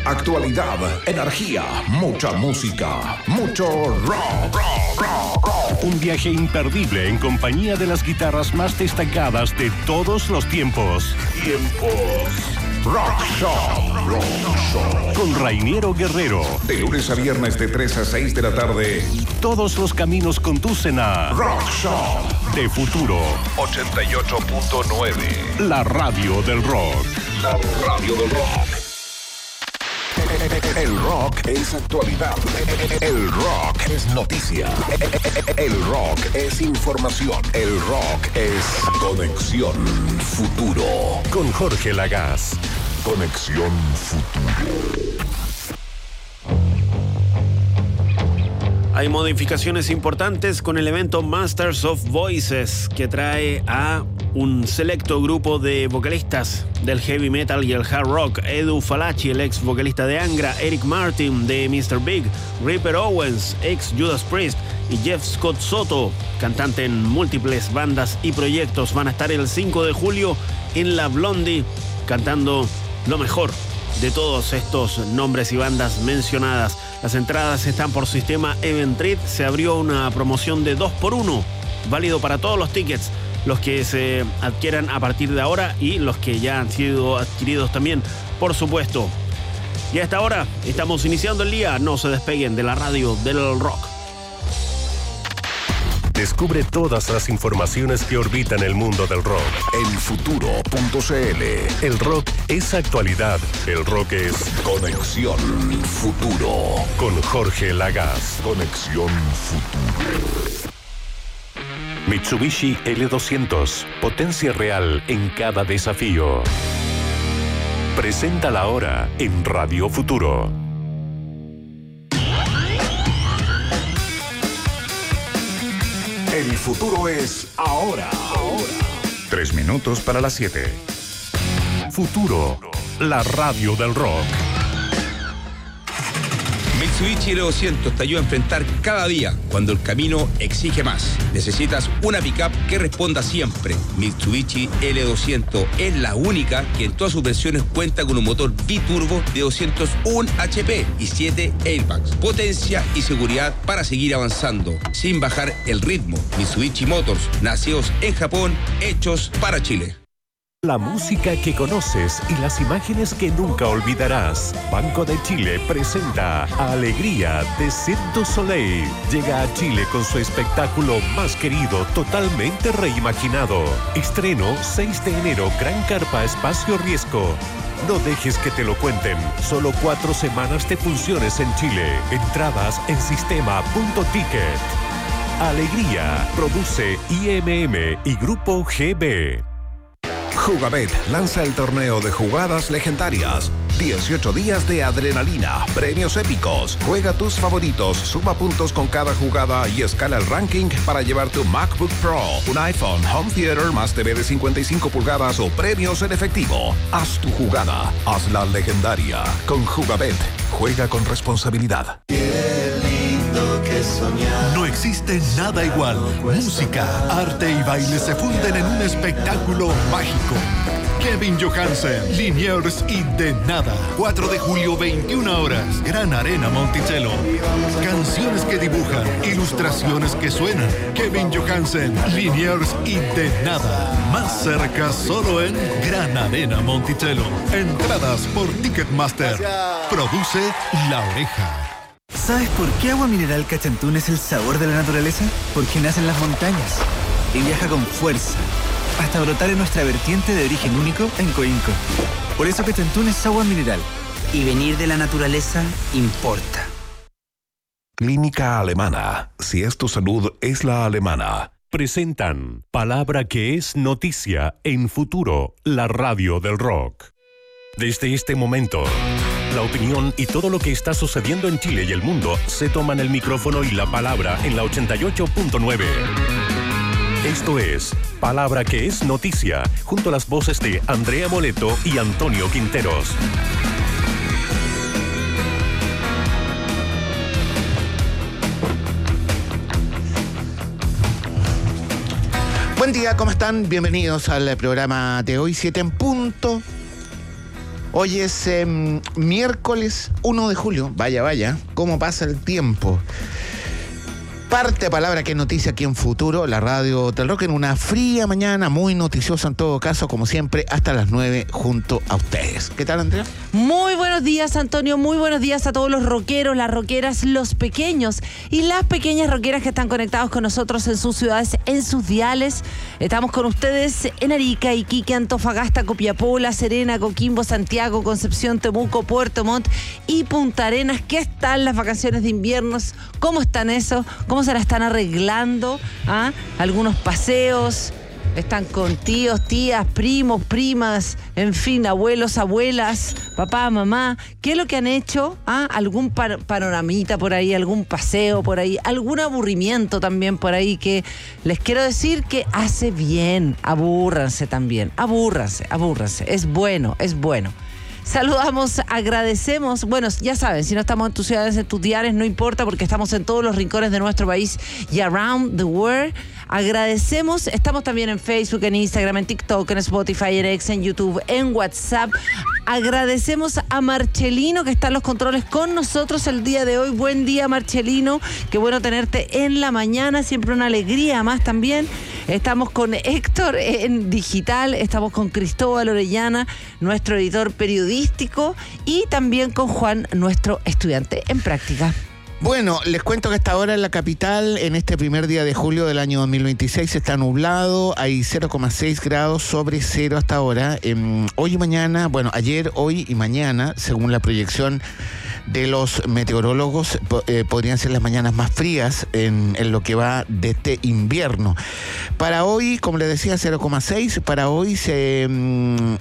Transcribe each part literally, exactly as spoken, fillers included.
actualidad, energía, mucha música, mucho rock, rock, rock, rock. Un viaje imperdible en compañía de las guitarras más destacadas de todos los tiempos. Tiempos. Rock Shop. Rock Shop. Con Rainiero Guerrero. De lunes a viernes de tres a seis de la tarde. Todos los caminos conducen a Rock Shop. De Futuro. ochenta y ocho punto nueve. La radio del rock. La radio del rock. El rock es actualidad. El rock es noticia. El rock es información. El rock es Conexión Futuro. Con Jorge Lagaz. Conexión Futuro. Hay modificaciones importantes con el evento Masters of Voices, que trae a un selecto grupo de vocalistas del heavy metal y el hard rock. Edu Falaschi, el ex vocalista de Angra, Eric Martin de mister Big, Ripper Owens, ex Judas Priest, y Jeff Scott Soto, cantante en múltiples bandas y proyectos, van a estar el cinco de julio en la Blondie cantando lo mejor de todos estos nombres y bandas mencionadas. Las entradas están por sistema Eventrit. Se abrió una promoción de dos por uno, válido para todos los tickets, los que se adquieran a partir de ahora y los que ya han sido adquiridos también, por supuesto. Y a esta hora estamos iniciando el día. No se despeguen de la radio del rock. Descubre todas las informaciones que orbitan el mundo del rock. El futuro punto c l. El rock es actualidad. El rock es Conexión Futuro. Con Jorge Lagaz. Conexión Futuro. Mitsubishi L doscientos. Potencia real en cada desafío. Presenta la hora en Radio Futuro. El futuro es ahora. Ahora. Tres minutos para las siete. Futuro, la radio del rock. Mitsubishi L doscientos te ayuda a enfrentar cada día cuando el camino exige más. Necesitas una pickup que responda siempre. Mitsubishi L doscientos es la única que en todas sus versiones cuenta con un motor biturbo de doscientos uno H P y siete airbags. Potencia y seguridad para seguir avanzando sin bajar el ritmo. Mitsubishi Motors, nacidos en Japón, hechos para Chile. La música que conoces y las imágenes que nunca olvidarás. Banco de Chile presenta Alegría de Cirque du Soleil. Llega a Chile con su espectáculo más querido, totalmente reimaginado. Estreno seis de enero, Gran Carpa Espacio Riesgo. No dejes que te lo cuenten. Solo cuatro semanas de funciones en Chile. Entradas en sistema punto ticket. Alegría produce I M M y Grupo G B. Jugabet lanza el torneo de jugadas legendarias. dieciocho días de adrenalina, premios épicos. Juega tus favoritos, suma puntos con cada jugada y escala el ranking para llevar tu MacBook Pro, un iPhone, Home Theater más T V de cincuenta y cinco pulgadas o premios en efectivo. Haz tu jugada, hazla legendaria. Con Jugabet, juega con responsabilidad. No existe nada igual. Música, arte y baile se funden en un espectáculo mágico. Kevin Johansen, Liniers y De Nada. cuatro de julio, veintiuna horas. Gran Arena Monticello. Canciones que dibujan, ilustraciones que suenan. Kevin Johansen, Liniers y De Nada. Más cerca solo en Gran Arena Monticello. Entradas por Ticketmaster. Produce La Oreja. ¿Sabes por qué Agua Mineral Cachantún es el sabor de la naturaleza? Porque nace en las montañas y viaja con fuerza hasta brotar en nuestra vertiente de origen único en Coinco. Por eso Cachantún es agua mineral. Y venir de la naturaleza importa. Clínica Alemana. Si es tu salud, es la alemana. Presentan Palabra que es noticia en Futuro, la radio del rock. Desde este momento, la opinión y todo lo que está sucediendo en Chile y el mundo se toman el micrófono y la palabra en la ochenta y ocho punto nueve. Esto es Palabra que es noticia, junto a las voces de Andrea Moleto y Antonio Quinteros. Buen día, ¿cómo están? Bienvenidos al programa de hoy, siete en punto. Hoy es eh, miércoles uno de julio. Vaya, vaya, cómo pasa el tiempo. Parte a palabra que es noticia aquí en Futuro, la radio del rock, en una fría mañana, muy noticiosa en todo caso, como siempre, hasta las nueve junto a ustedes. ¿Qué tal, Andrea? Muy buenos días, Antonio, muy buenos días a todos los rockeros, las rockeras, los pequeños y las pequeñas rockeras que están conectados con nosotros en sus ciudades, en sus diales. Estamos con ustedes en Arica, Iquique, Antofagasta, Copiapó, La Serena, Coquimbo, Santiago, Concepción, Temuco, Puerto Montt y Punta Arenas. ¿Qué están las vacaciones de invierno? ¿Cómo están eso? ¿Cómo se la están arreglando? ¿Ah? Algunos paseos, están con tíos, tías, primos, primas, en fin, abuelos, abuelas, papá, mamá. ¿Qué es lo que han hecho? ¿Ah? ¿Algún par- panoramita por ahí, algún paseo por ahí, algún aburrimiento también por ahí? Que les quiero decir que hace bien. Abúrranse también, abúrranse, abúrranse. Es bueno, es bueno. Saludamos, agradecemos, bueno, ya saben, si no estamos en tus ciudades, en tus diarios, no importa porque estamos en todos los rincones de nuestro país y around the world. Agradecemos, estamos también en Facebook, en Instagram, en TikTok, en Spotify, en X, en YouTube, en WhatsApp. Agradecemos a Marcelino que está en los controles con nosotros el día de hoy. Buen día, Marcelino, qué bueno tenerte en la mañana, siempre una alegría más también. Estamos con Héctor en digital, estamos con Cristóbal Orellana, nuestro editor periodístico, y también con Juan, nuestro estudiante en práctica. Bueno, les cuento que hasta ahora en la capital, en este primer día de julio del año dos mil veintiséis, está nublado, hay cero coma seis grados sobre cero hasta ahora. Eh, hoy y mañana, bueno, ayer, hoy y mañana, según la proyección de los meteorólogos, eh, podrían ser las mañanas más frías en, en lo que va de este invierno. Para hoy, como les decía, cero coma seis, para hoy se... Mm,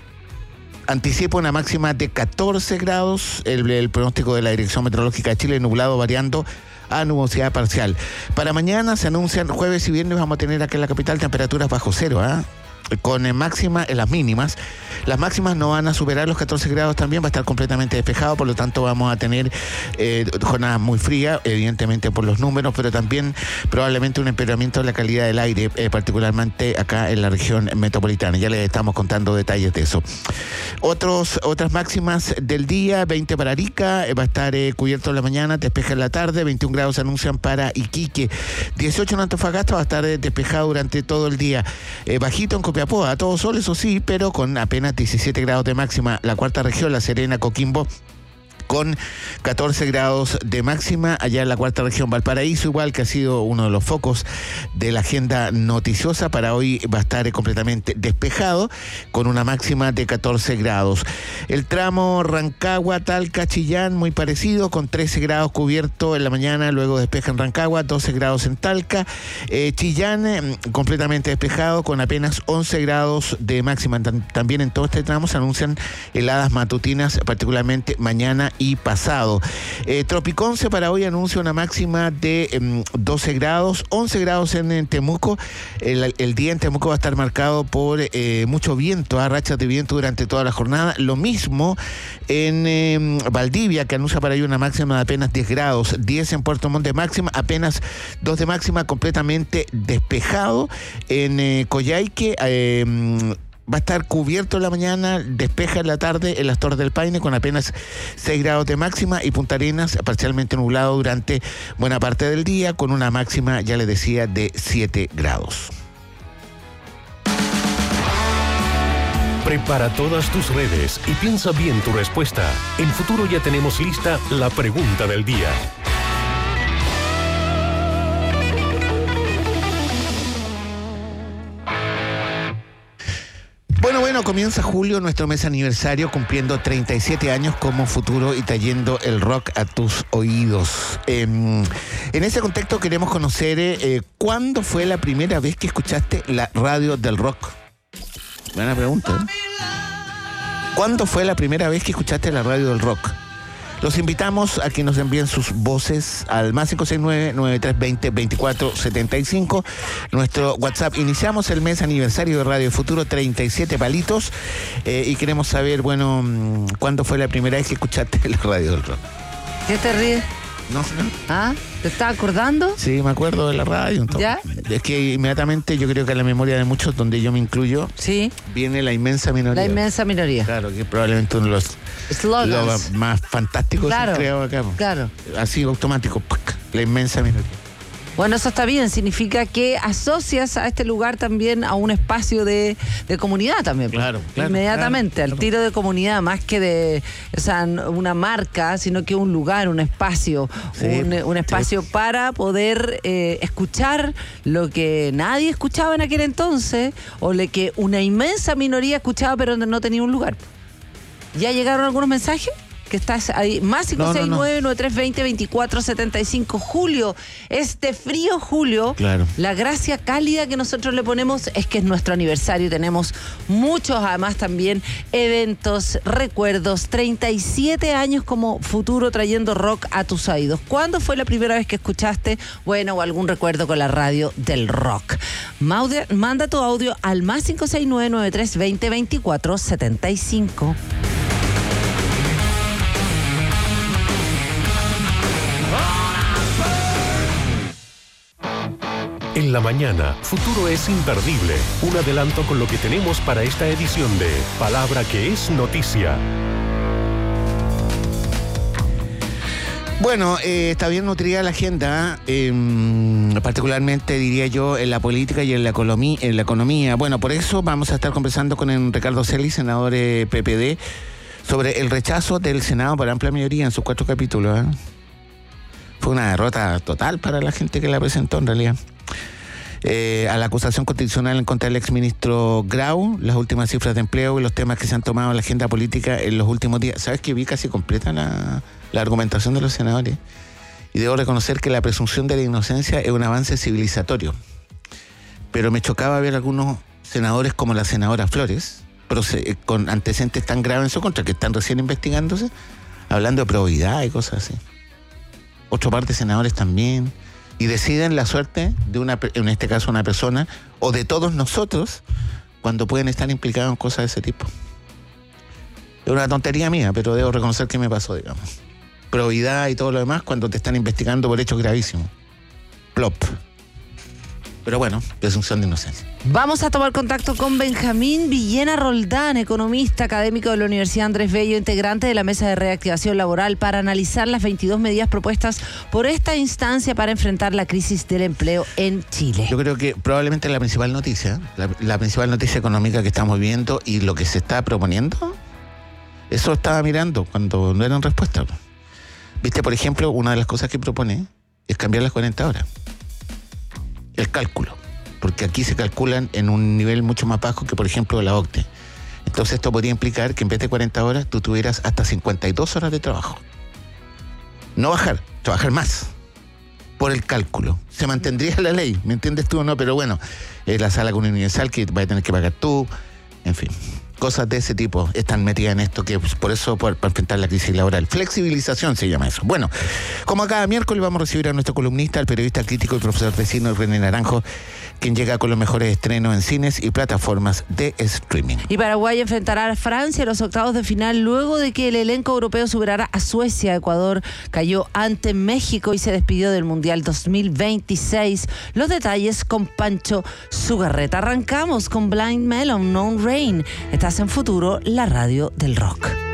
anticipa una máxima de catorce grados, el, el pronóstico de la Dirección Meteorológica de Chile, nublado variando a nubosidad parcial. Para mañana se anuncian jueves y viernes, vamos a tener aquí en la capital temperaturas bajo cero, ¿eh? Con eh, máxima en las mínimas. Las máximas no van a superar los catorce grados también, va a estar completamente despejado, por lo tanto vamos a tener eh, jornadas muy frías, evidentemente por los números, pero también probablemente un empeoramiento de la calidad del aire, eh, particularmente acá en la región metropolitana. Ya les estamos contando detalles de eso. Otros, otras máximas del día: veinte para Arica, eh, va a estar eh, cubierto en la mañana, despeja en la tarde, veintiún grados se anuncian para Iquique, dieciocho en Antofagasta, va a estar eh, despejado durante todo el día, eh, bajito en Copiapó, a todo sol, eso sí, pero con apenas diecisiete grados de máxima. La cuarta región, La Serena, Coquimbo, con catorce grados de máxima. Allá en la cuarta región, Valparaíso, igual, que ha sido uno de los focos de la agenda noticiosa, para hoy va a estar completamente despejado con una máxima de catorce grados. El tramo Rancagua, Talca, Chillán, muy parecido, con trece grados cubierto en la mañana, luego despeja en Rancagua, doce grados en Talca. eh, Chillán eh, completamente despejado con apenas once grados de máxima. También en todo este tramo se anuncian heladas matutinas, particularmente mañana y pasado. Eh, Tropiconce para hoy anuncia una máxima de eh, doce grados, once grados en, en Temuco. El, el día en Temuco va a estar marcado por eh, mucho viento, a rachas de viento durante toda la jornada. Lo mismo en eh, Valdivia, que anuncia para hoy una máxima de apenas diez grados, diez en Puerto Montt de máxima, apenas dos de máxima, completamente despejado. En eh, Coyhaique, eh, va a estar cubierto en la mañana, despeja en la tarde en las Torres del Paine con apenas seis grados de máxima, y Punta Arenas parcialmente nublado durante buena parte del día con una máxima, ya les decía, de siete grados. Prepara todas tus redes y piensa bien tu respuesta. En Futuro ya tenemos lista la pregunta del día. Bueno, bueno, comienza julio, nuestro mes aniversario, cumpliendo treinta y siete años como Futuro y trayendo el rock a tus oídos. Eh, en ese contexto queremos conocer eh, ¿cuándo fue la primera vez que escuchaste la radio del rock? Buena pregunta, ¿eh? ¿Cuándo fue la primera vez que escuchaste la radio del rock? Los invitamos a que nos envíen sus voces al más cinco seis nueve, nueve tres dos cero, veinticuatro setenta y cinco. Nuestro WhatsApp. Iniciamos el mes aniversario de Radio Futuro, treinta y siete palitos, eh, y queremos saber, bueno, ¿cuándo fue la primera vez que escuchaste la radio del rock? ¿Qué te ríes? No, no. ¿Ah? ¿Te estás acordando? Sí, me acuerdo de la radio. Entonces. ¿Ya? Es que inmediatamente yo creo que a la memoria de muchos, donde yo me incluyo, Sí. viene la inmensa minoría. La inmensa minoría. Claro, que es probablemente uno de los Slogans. Los más fantásticos Claro, que se han creado acá. claro. Así automático, ¡pac! La inmensa minoría. Bueno, eso está bien, significa que asocias a este lugar también a un espacio de, de comunidad también. pues. Claro, claro, Inmediatamente, claro, al claro. tiro de comunidad, más que de, o sea, una marca, sino que un lugar, un espacio, Sí, un, un espacio sí. para poder eh, escuchar lo que nadie escuchaba en aquel entonces, o lo que una inmensa minoría escuchaba pero no tenía un lugar. ¿Ya llegaron algunos mensajes? Que estás ahí, más cinco seis nueve, nueve tres dos cero, veinticuatro setenta y cinco. Julio, este frío julio, Claro. la gracia cálida que nosotros le ponemos es que es nuestro aniversario y tenemos muchos, además también, eventos, recuerdos, treinta y siete años como Futuro trayendo rock a tus oídos. ¿Cuándo fue la primera vez que escuchaste, bueno, o algún recuerdo con la radio del rock? Maude, manda tu audio al más cinco seis nueve, nueve tres dos cero, veinticuatro setenta y cinco. En la mañana, Futuro es imperdible. Un adelanto con lo que tenemos para esta edición de Palabra que es Noticia. Bueno, eh, está bien nutrida la agenda, eh, particularmente diría yo en la política y en la, economía, en la economía. Bueno, por eso vamos a estar conversando con el Ricardo Celis, senador eh, P P D, sobre el rechazo del Senado por amplia mayoría en sus cuatro capítulos. ¿eh? Fue una derrota total para la gente que la presentó en realidad. Eh, a la acusación constitucional en contra del exministro Grau, las últimas cifras de empleo y los temas que se han tomado en la agenda política en los últimos días. ¿Sabes que vi casi completa la, la argumentación de los senadores? Y debo reconocer que la presunción de la inocencia es un avance civilizatorio. Pero me chocaba ver algunos senadores como la senadora Flores, proce- con antecedentes tan graves en su contra, que están recién investigándose, hablando de probidad y cosas así. Otro par de senadores también. Y deciden la suerte de una, en este caso una persona, o de todos nosotros, cuando pueden estar implicados en cosas de ese tipo. Es una tontería mía, pero debo reconocer que me pasó, digamos. Probidad y todo lo demás cuando te están investigando por hechos gravísimos. Plop. Pero bueno, presunción de inocencia. Vamos a tomar contacto con Benjamín Villena Roldán, economista académico de la Universidad Andrés Bello, integrante de la Mesa de Reactivación Laboral, para analizar las veintidós medidas propuestas por esta instancia para enfrentar la crisis del empleo en Chile. Yo creo que probablemente la principal noticia, la, la principal noticia económica que estamos viendo y lo que se está proponiendo, eso estaba mirando cuando no eran respuestas. Viste, por ejemplo, una de las cosas que propone es cambiar las cuarenta horas. El cálculo, porque aquí se calculan en un nivel mucho más bajo que, por ejemplo, la O C D E. Entonces esto podría implicar que en vez de cuarenta horas tú tuvieras hasta cincuenta y dos horas de trabajo. No bajar, trabajar más por el cálculo. Se mantendría la ley, ¿me entiendes tú o no? Pero bueno, es la sala común universal que vas a tener que pagar tú, en fin. Cosas de ese tipo están metidas en esto, que pues, por eso, por, para enfrentar la crisis laboral. Flexibilización se llama eso. Bueno, como cada miércoles vamos a recibir a nuestro columnista, el periodista crítico y profesor de cine René Naranjo, quien llega con los mejores estrenos en cines y plataformas de streaming. Y Paraguay enfrentará a Francia en los octavos de final luego de que el elenco europeo superara a Suecia. Ecuador cayó ante México y se despidió del Mundial dos mil veintiséis. Los detalles con Pancho Zugarreta. Arrancamos con Blind Melon, No Rain. Estás en Futuro, la radio del rock.